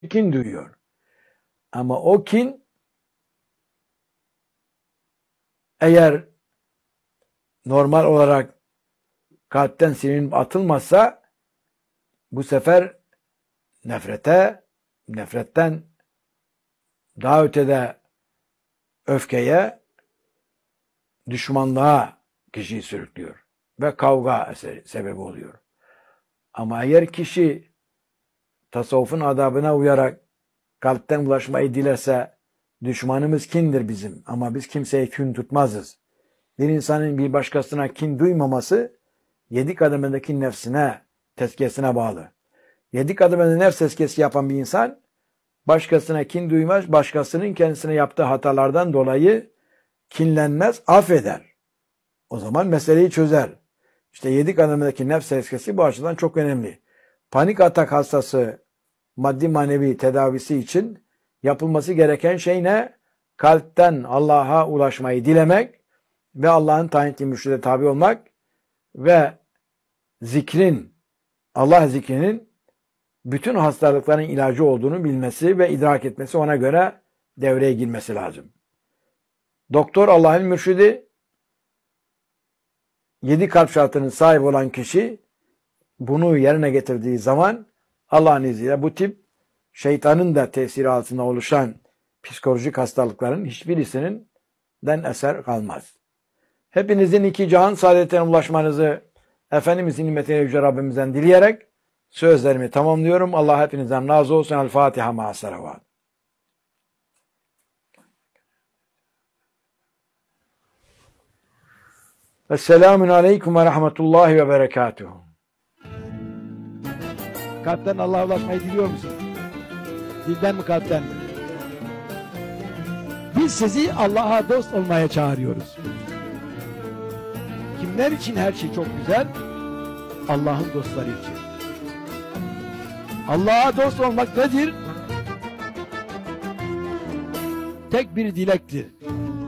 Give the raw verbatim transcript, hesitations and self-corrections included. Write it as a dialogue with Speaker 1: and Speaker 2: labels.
Speaker 1: kin duyuyor. Ama o kin eğer normal olarak kalpten silinip atılmazsa bu sefer nefrete, nefretten daha ötede öfkeye, düşmanlığa kişiyi sürüklüyor ve kavga sebebi oluyor. Ama eğer kişi tasavvufun adabına uyarak kalpten ulaşmayı dilerse, düşmanımız kindir bizim ama biz kimseye kin tutmazız. Bir insanın bir başkasına kin duymaması yedi kademedeki nefsine, tezkiyesine bağlı. Yedi kademede nefs tezkiyesi yapan bir insan başkasına kin duymaz, başkasının kendisine yaptığı hatalardan dolayı kinlenmez, affeder. O zaman meseleyi çözer. İşte yedi kademedeki nefs tezkiyesi bu açıdan çok önemli. Panik atak hastası maddi manevi tedavisi için yapılması gereken şey ne? Kalpten Allah'a ulaşmayı dilemek ve Allah'ın tayin ettiği mürşide tabi olmak ve zikrin, Allah zikrinin bütün hastalıkların ilacı olduğunu bilmesi ve idrak etmesi, ona göre devreye girmesi lazım. Doktor Allah'ın mürşidi, yedi kalp şartının sahibi olan kişi bunu yerine getirdiği zaman Allah'ın izniyle bu tip şeytanın da tesiri altında oluşan psikolojik hastalıkların hiçbirisinin den eser kalmaz. Hepinizin iki cihan saadetine ulaşmanızı Efendimizin nimmetine Yüce Rabbimizden dileyerek sözlerimi tamamlıyorum. Allah hepinizden razı olsun. El Fatiha ma'a salavat. Esselamun aleyküm ve rahmetullahi ve berekatuhu. Kalpten Allah'a ulaşmayı diliyor musun? Dilden mi, kalpten mi? Biz sizi Allah'a dost olmaya çağırıyoruz. Kimler için her şey çok güzel? Allah'ın dostları için. Allah'a dost olmak nedir? Tek bir dilektir.